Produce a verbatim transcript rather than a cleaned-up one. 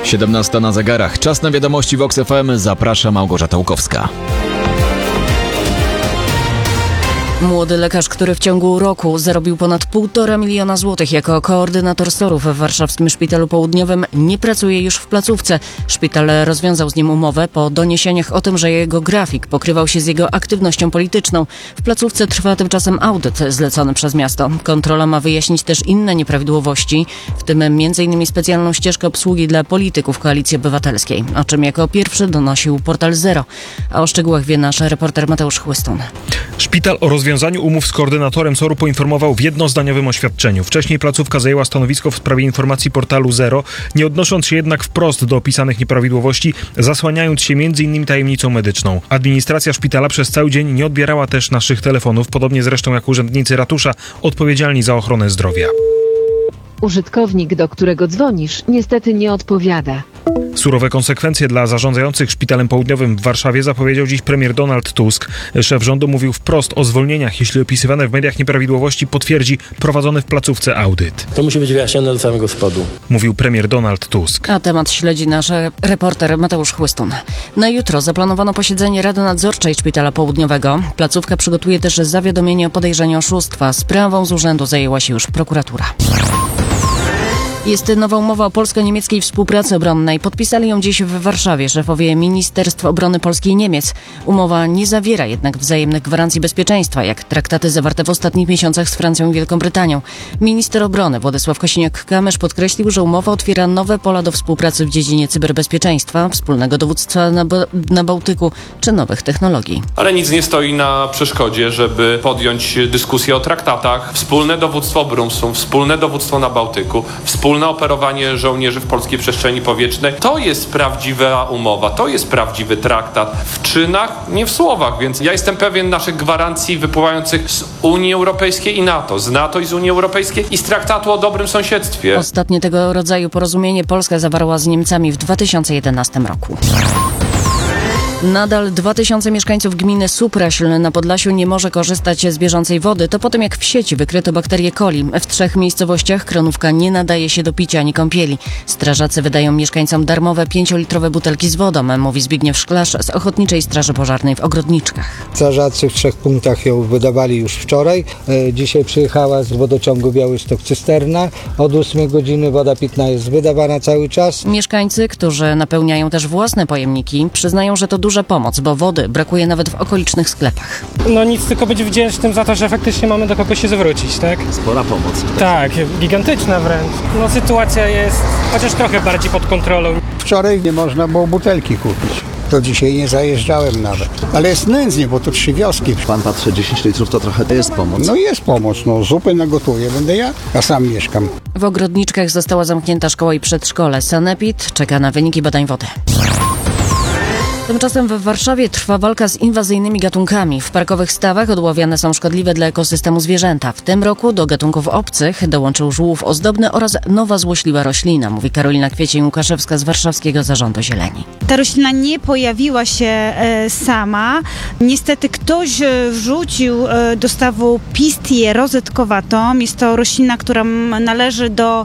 siedemnasta na zegarach. Czas na wiadomości Vox F M. Zaprasza Małgorzata Łukowska. Młody lekarz, który w ciągu roku zarobił ponad półtora miliona złotych jako koordynator sorów w warszawskim Szpitalu Południowym, nie pracuje już w placówce. Szpital rozwiązał z nim umowę po doniesieniach o tym, że jego grafik pokrywał się z jego aktywnością polityczną. W placówce trwa tymczasem audyt zlecony przez miasto. Kontrola ma wyjaśnić też inne nieprawidłowości, w tym między innymi specjalną ścieżkę obsługi dla polityków Koalicji Obywatelskiej, o czym jako pierwszy donosił Portal Zero. A o szczegółach wie nasz reporter Mateusz Chłystun. Szpital o rozwiązaniu umów z koordynatorem soru poinformował w jednozdaniowym oświadczeniu. Wcześniej placówka zajęła stanowisko w sprawie informacji Portalu Zero, nie odnosząc się jednak wprost do opisanych nieprawidłowości, zasłaniając się między innymi tajemnicą medyczną. Administracja szpitala przez cały dzień nie odbierała też naszych telefonów, podobnie zresztą jak urzędnicy ratusza odpowiedzialni za ochronę zdrowia. Użytkownik, do którego dzwonisz, niestety nie odpowiada. Surowe konsekwencje dla zarządzających Szpitalem Południowym w Warszawie zapowiedział dziś premier Donald Tusk. Szef rządu mówił wprost o zwolnieniach, jeśli opisywane w mediach nieprawidłowości potwierdzi prowadzony w placówce audyt. To musi być wyjaśnione do samego spodu. Mówił premier Donald Tusk. A temat śledzi nasz reporter Mateusz Chłystun. Na jutro zaplanowano posiedzenie Rady Nadzorczej Szpitala Południowego. Placówka przygotuje też zawiadomienie o podejrzeniu oszustwa. Sprawą z urzędu zajęła się już prokuratura. Jest nowa umowa o polsko-niemieckiej współpracy obronnej. Podpisali ją dziś w Warszawie szefowie Ministerstw Obrony Polski i Niemiec. Umowa nie zawiera jednak wzajemnych gwarancji bezpieczeństwa, jak traktaty zawarte w ostatnich miesiącach z Francją i Wielką Brytanią. Minister obrony Władysław Kosiniak-Kamysz podkreślił, że umowa otwiera nowe pola do współpracy w dziedzinie cyberbezpieczeństwa, wspólnego dowództwa na, ba- na Bałtyku czy nowych technologii. Ale nic nie stoi na przeszkodzie, żeby podjąć dyskusję o traktatach, wspólne dowództwo obrumstwem, wspólne dowództwo na Bałtyku, wspólne na operowanie żołnierzy w polskiej przestrzeni powietrznej. To jest prawdziwa umowa, to jest prawdziwy traktat w czynach, nie w słowach, więc ja jestem pewien naszych gwarancji wypływających z Unii Europejskiej i NATO, z NATO i z Unii Europejskiej i z traktatu o dobrym sąsiedztwie. Ostatnie tego rodzaju porozumienie Polska zawarła z Niemcami w dwa tysiące jedenastym roku. Nadal dwa tysiące mieszkańców gminy Supraśl na Podlasiu nie może korzystać z bieżącej wody. To po tym, jak w sieci wykryto bakterię coli. W trzech miejscowościach Kronówka nie nadaje się do picia ani kąpieli. Strażacy wydają mieszkańcom darmowe pięciolitrowe butelki z wodą, mówi Zbigniew Szklarz z Ochotniczej Straży Pożarnej w Ogrodniczkach. Strażacy w trzech punktach ją wydawali już wczoraj. Dzisiaj przyjechała z wodociągu Białystok cysterna. Od ósmej godziny woda pitna jest wydawana cały czas. Mieszkańcy, którzy napełniają też własne pojemniki, przyznają, że to duża pomoc, bo wody brakuje nawet w okolicznych sklepach. No nic, tylko być wdzięcznym za to, że faktycznie mamy do kogo się zwrócić, tak? Spora pomoc. Tak, gigantyczna wręcz. No sytuacja jest chociaż trochę bardziej pod kontrolą. Wczoraj nie można było butelki kupić. To dzisiaj nie zajeżdżałem nawet. Ale jest nędznie, bo to trzy wioski. Pan patrzy, dziesięć litrów to trochę to jest pomoc. No jest pomoc, no zupę nagotuję, będę ja, ja sam mieszkam. W Ogrodniczkach została zamknięta szkoła i przedszkole. Sanepid czeka na wyniki badań wody. Tymczasem w Warszawie trwa walka z inwazyjnymi gatunkami. W parkowych stawach odławiane są szkodliwe dla ekosystemu zwierzęta. W tym roku do gatunków obcych dołączył żółw ozdobny oraz nowa złośliwa roślina, mówi Karolina Kwiecień-Łukaszewska z Warszawskiego Zarządu Zieleni. Ta roślina nie pojawiła się e, sama. Niestety ktoś e, wrzucił e, do stawu Pistię rozetkowatą. Jest to roślina, która należy do